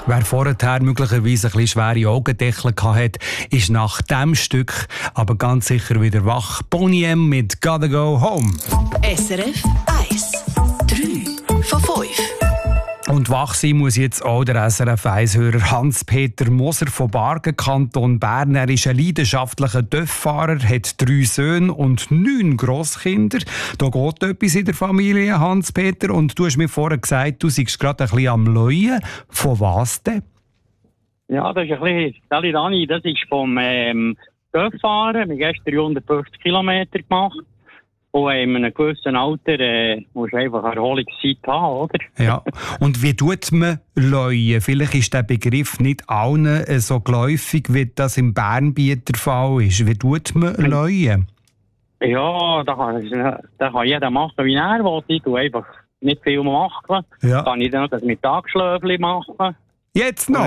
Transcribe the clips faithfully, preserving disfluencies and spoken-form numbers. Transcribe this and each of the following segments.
Wer vorher möglicherweise ein bisschen schwere Augendeckel hatte, ist nach diesem Stück aber ganz sicher wieder wach. Boney M mit «Gotta Go Home». S R F eins. drei von fünf. Und wach sein muss jetzt auch der S R F eins-Hörer Hans-Peter Moser von Bargen, Kanton Bern. Er ist ein leidenschaftlicher Töfffahrer, hat drei Söhne und neun Grosskinder. Da geht etwas in der Familie, Hans-Peter. Und du hast mir vorher gesagt, du seist gerade ein bisschen am Leuen. Von was denn? Ja, das ist ein bisschen, Dali Dani, das ist vom ähm, Töfffahren. Wir haben gestern hundertfünfzig Kilometer gemacht. Und in einem gewissen Alter äh, musst du einfach Erholungszeit haben, oder? Ja. Und wie tut man Leuen? Vielleicht ist der Begriff nicht allen äh, so geläufig, wie das im Bernbiet der Fall ist. Wie tut man Leuen? Ja, da kann, da kann jeder machen, wie er will. Ich tue einfach nicht viel machen. Ja. Kann ich dann noch das Mittagsschläfchen machen. Jetzt noch?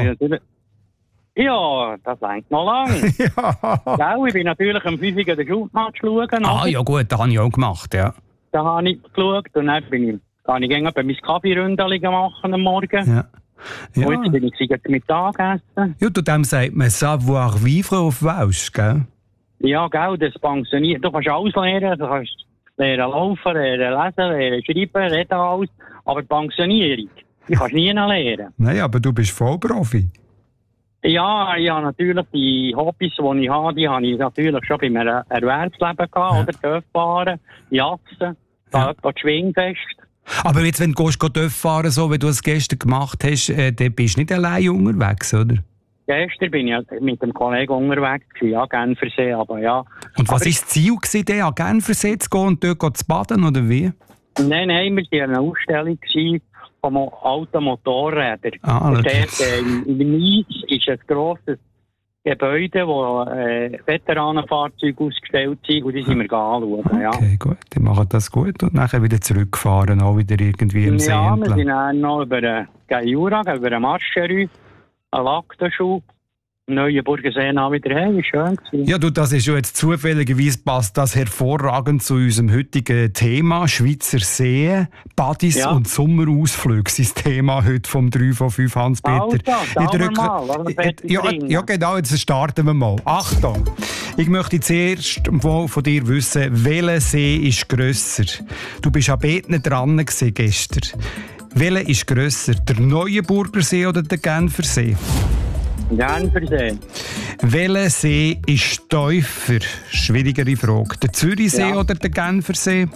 Ja, das reicht noch lange. Ja. Ja, ich bin natürlich am fünf Uhr den Schulmatch schauen. Ah oder? ja gut, das habe ich auch gemacht, ja. Da habe ich geschaut und dann bin ich, kann ich gerne mein Kaffeeründchen machen am Morgen. Ja. Ja. Und jetzt bin ich zum Mittagessen. Ja, zu dem sagt man Savoir-vivre auf Welsch, gell? Ja, gell, das pensioniert. Du kannst alles lernen. Du kannst lernen laufen, lernen lesen, lernen schreiben, reden alles. Aber die Pensionierung, die kannst du nie lernen. Nein, aber du bist Vollprofi. Ja, ja, natürlich, die Hobbys, die ich habe, die habe ich natürlich schon beim Er- Erwerbsleben gehabt, Ja. oder? Töfffahren, Jatzen, da ja. Schwingfest. Aber jetzt, wenn du gehst, gehst fahren, so wie du es gestern gemacht hast, äh, dann bist du nicht allein unterwegs, oder? Gestern bin ich mit einem Kollegen unterwegs, ja, Genfersee, aber ja. Und was war aber das Ziel, gewesen, an Genfersee zu gehen und dort zu baden, oder wie? Nein, nein, wir waren in einer Ausstellung von alten Motorrädern. Ah, und das- dort äh, in Nice ist ein grosses Gebäude, wo äh, Veteranenfahrzeuge ausgestellt sind, und die sind wir anschauen. Ja, Okay, gut. Die machen das gut und nachher wieder zurückfahren, auch wieder irgendwie im See ja wir entlang. sind dann noch über den Jura, über den Marschenrü, einen Laktenschub, Neuenburger See noch wieder heim, ist schön gewesen. Ja, du, das ist ja jetzt zufälligerweise passt das hervorragend zu unserem heutigen Thema. Schweizer Seen, Badis Ja. und Sommerausflüge sind das Thema heute vom drei von fünf Hans-Peter. Also, schauen wir mal, was wir Ich- ja, bringen. ja, genau, jetzt starten wir mal. Achtung! Ich möchte zuerst mal von dir wissen, welcher See ist grösser? Du bist an beiden dran gewesen gestern. Welcher ist grösser? Der Neuenburger See oder der Genfersee? Genfersee. Welcher See ist tiefer? Schwierigere Frage. Der Zürichsee Ja. oder der Genfersee?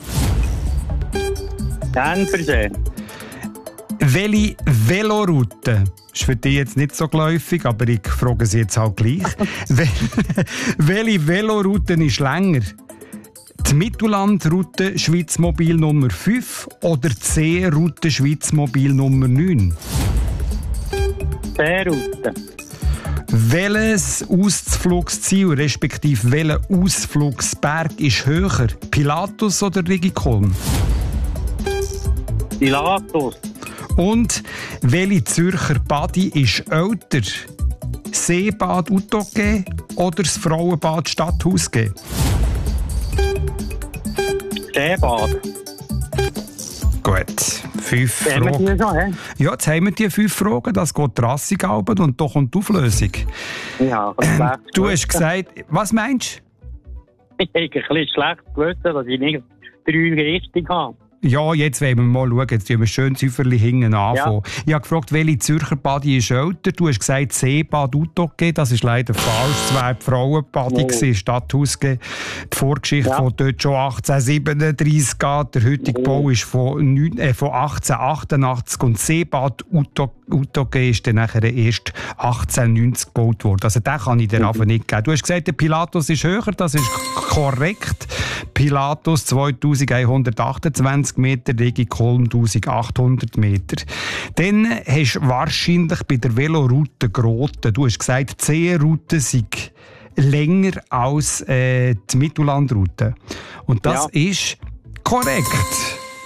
Genfersee. Welche Veloroute? Ist für dich jetzt nicht so geläufig, aber ich frage sie jetzt halt gleich. Wel- Welche Veloroute ist länger? Die Mittellandroute Schweizmobil Nummer fünf oder die Seeroute Schweizmobil Nummer neun? Seeroute. Welches Ausflugsziel, respektive welcher Ausflugsberg ist höher? Pilatus oder Rigikolm? Pilatus. Und welche Zürcher Badi ist älter? Seebad Utoge oder das Frauenbad Stadthaus G? Seebad. Gut, fünf Sehen wir Fragen. die schon, hä? Ja, jetzt haben wir die fünf Fragen, das geht rassig runter und da kommt die Auflösung. Ja, ein schlecht Du hast Gewissen. gesagt, was meinst du? Ich habe ein bisschen schlecht gewusst, dass ich nicht drei richtig habe. Ja, jetzt wollen wir mal schauen. Jetzt tun wir schön Zifferli hinten anfangen. Ich habe gefragt, welche Zürcher Badi ist älter. Du hast gesagt, Seebad Utoge. Das ist leider falsch. Es war die Frauenbadi, Oh. Stadthaus. Die Vorgeschichte Ja. von dort schon achtzehnhundertsiebenunddreißig geht. Der heutige Oh. Bau ist von, neun, äh, von achtzehnhundertachtundachtzig und Seebad Uto- Utoge ist dann nachher erst achtzehnhundertneunzig gebaut worden. Also den kann ich dir einfach nicht geben. Du hast gesagt, der Pilatus ist höher. Das ist korrekt. Pilatus zweitausendeinhundertachtundzwanzig Meter, Rigikolm eintausendachthundert Meter. Dann hast du wahrscheinlich bei der Veloroute geraten. Du hast gesagt, die Seeroute sei länger als äh, die Mittellandroute. Und das Ja. ist korrekt.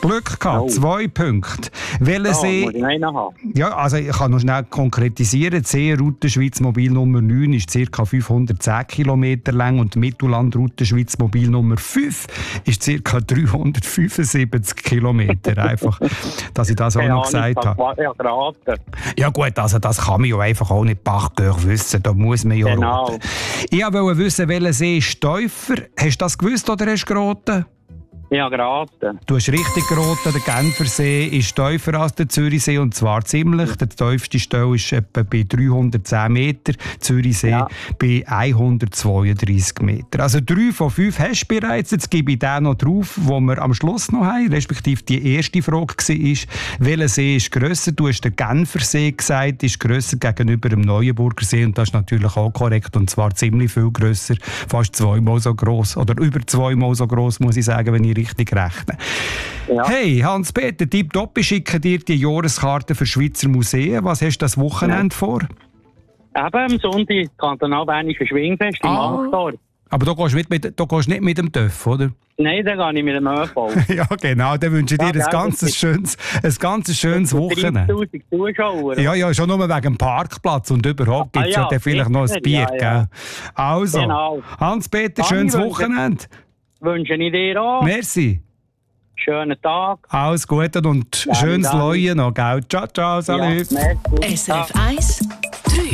Glück gehabt, Oh. zwei Punkte. Welcher Ja, See... muss ich einen haben. Ja, also ich kann noch schnell konkretisieren. Die Seeroute Schweiz Mobil Nummer neun ist ca. fünfhundertzehn Kilometer lang und die Mittellandroute Schweiz Mobil Nummer fünf ist ca. dreihundertfünfundsiebzig Kilometer. Einfach, dass ich das auch Keine noch Ahnung, gesagt habe. ich habe geraten. Ja gut, also das kann man ja einfach auch nicht Bachgehör wissen. Da muss man ja Genau. raten. Ich wollte wissen, welcher See ist Täufer. Hast du das gewusst oder hast du geraten? Ich habe geraten. Du hast richtig geraten, der Genfersee ist tiefer als der Zürichsee und zwar ziemlich. Der tiefste Stelle ist etwa bei dreihundertzehn Meter, Zürichsee Ja. bei hundertzweiunddreissig Meter. Also drei von fünf hast du bereits. Jetzt gebe ich den noch drauf, wo wir am Schluss noch haben, respektive die erste Frage war, welcher See ist grösser? Du hast den Genfersee gesagt, ist grösser gegenüber dem Neuenburger See und das ist natürlich auch korrekt und zwar ziemlich viel grösser, fast zweimal so gross oder über zweimal so gross, muss ich sagen, wenn ich richtig rechnen. Ja. Hey, Hans-Peter, tipptopp, ich schicke dir die Jahreskarte für Schweizer Museen. Was hast du das Wochenende vor? Eben am Sonntag kantonalbernische Schwingfest im Ah. Amtsdorf. Aber du gehst, mit, mit, du gehst nicht mit dem Töff, oder? Nein, dann gehe ich mit dem ÖV. Ja, genau. Dann wünsche ich dir Ja, ein gell, ganzes das ist- schönes, ein ganzes schönes Wochenende. dreitausend Zuschauer. Ja, ja, schon nur wegen dem Parkplatz und überhaupt gibt es Ah, ja, ja, dann vielleicht noch ein sicher, Bier. ja, ja. Gell? Also, Genau. Hans-Peter, Danke, schönes wünsche- Wochenende. Wünsche ich dir auch. Merci. Schönen Tag. Alles Gute und Ja, schönes danke. Leuen noch, gell? Ciao, ciao, salut. Ja, merci. S R F eins, drei.